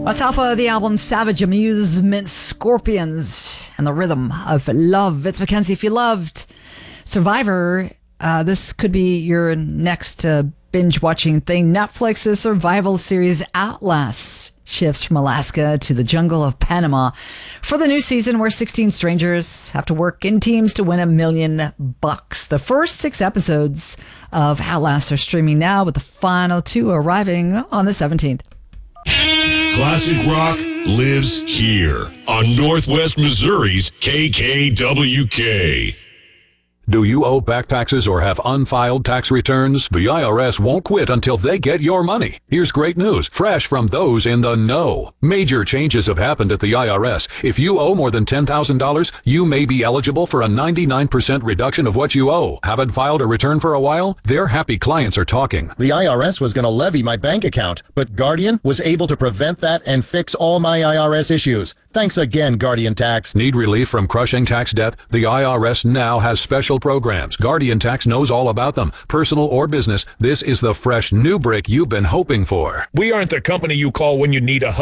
That's Alpha, the album Savage Amusement, Scorpions, and the Rhythm of Love. It's Mackenzie. If you loved Survivor, this could be your next binge-watching thing. Netflix's survival series Atlas shifts from Alaska to the jungle of Panama for the new season, where 16 strangers have to work in teams to win $1 million. The first 6 episodes of Atlas are streaming now, with the final 2 arriving on the 17th. Classic rock lives here on Northwest Missouri's KKWK. Do you owe back taxes or have unfiled tax returns? The IRS won't quit until they get your money. Here's great news, fresh from those in the know. Major changes have happened at the IRS. If you owe more than $10,000, you may be eligible for a 99% reduction of what you owe. Haven't filed a return for a while? Their happy clients are talking. The IRS was going to levy my bank account, but Guardian was able to prevent that and fix all my IRS issues. Thanks again, Guardian Tax. Need relief from crushing tax debt? The IRS now has special programs. Guardian Tax knows all about them. Personal or business, this is the fresh new brick you've been hoping for. We aren't the company you call when you need a